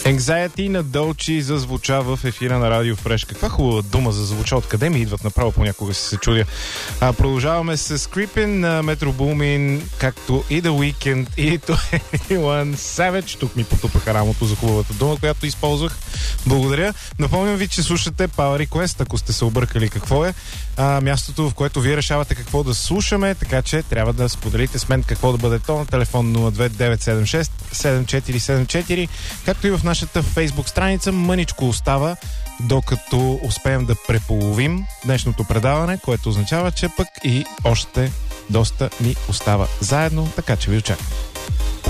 Anxiety на Долчи зазвуча в ефира на Радио Фреш. Каква хубава дума зазвуча. Откъде ми идват направо, понякога си се чудя. Продължаваме с Creepin на Metro Boomin, както и The Weeknd и 21 Savage. Тук ми потупаха рамото за хубавата дума, която използвах. Благодаря. Напомням ви, че слушате Power Request, ако сте се объркали какво е. Мястото, в което вие решавате какво да слушаме, така че трябва да споделите с мен какво да бъде то на телефон 02976 7474, както и в нашата Фейсбук страница. Мъничко остава, докато успеем да преполовим днешното предаване, което означава, че пък и още доста ни остава заедно, така че ви очаквам.